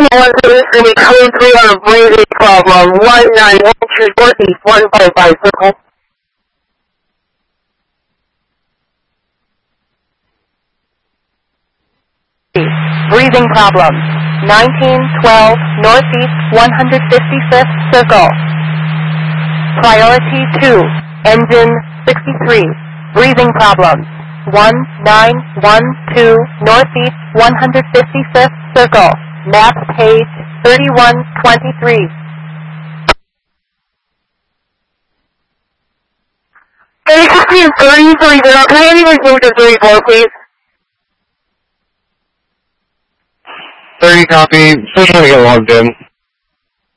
1 for this going to be code 3 on a blazing problem. 191 Street Northeast 155 circle. Breathing problem. 1912 Northeast 155th circle. Priority 2. Engine 63. Breathing problem. 1912 Northeast 155th circle. Map page 3123. 3060 and 3030. Can I have you move to 34, please? 30 copy. Still trying to get logged in.